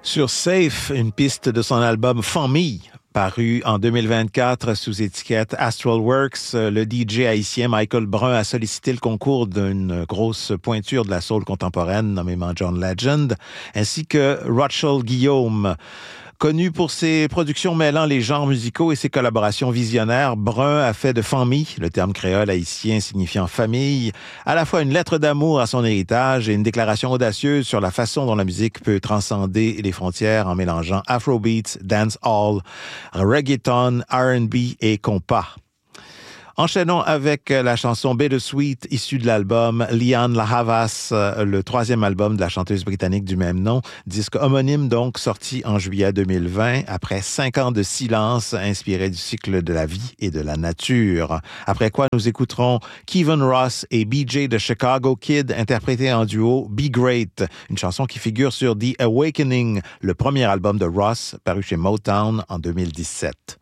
Sur Safe, une piste de son album Famille, paru en 2024 sous étiquette Astral Works, le DJ haïtien Michael Brun a sollicité le concours d'une grosse pointure de la soul contemporaine, nommément John Legend, ainsi que Rachel Guillaume. Connu pour ses productions mêlant les genres musicaux et ses collaborations visionnaires, Brun a fait de Famille, le terme créole haïtien signifiant famille, à la fois une lettre d'amour à son héritage et une déclaration audacieuse sur la façon dont la musique peut transcender les frontières en mélangeant afrobeats, dancehall, reggaeton, R&B et compas. Enchaînons avec la chanson Bittersweet, issue de l'album Lianne La Havas, le troisième album de la chanteuse britannique du même nom, disque homonyme donc sorti en juillet 2020, après 5 ans de silence inspiré du cycle de la vie et de la nature. Après quoi, nous écouterons Kevin Ross et BJ de Chicago Kid interprétés en duo Be Great, une chanson qui figure sur The Awakening, le premier album de Ross paru chez Motown en 2017.